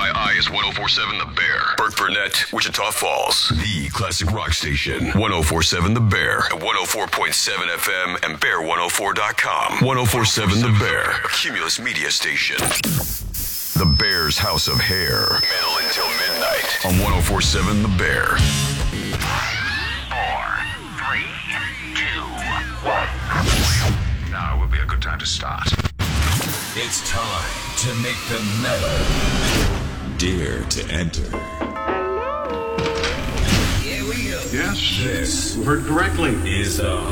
KFYI is 104.7 The Bear. Burke Burnett, Wichita Falls. The classic rock station. 104.7 The Bear. At 104.7 FM and Bear104.com. 104.7 The Bear. A Cumulus media station. The Bear's House of Hair. Middle until midnight. On 104.7 The Bear. 4, 3, 2, 1. Now will be a good time to start. It's time to make the metal dare to enter. Here we go. Yes, This you heard correctly. is the